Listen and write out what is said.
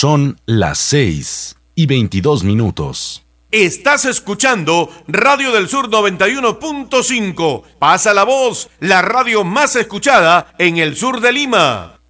Son las 6:22. Estás escuchando Radio del Sur 91.5. Pasa la voz, la radio más escuchada en el sur de Lima.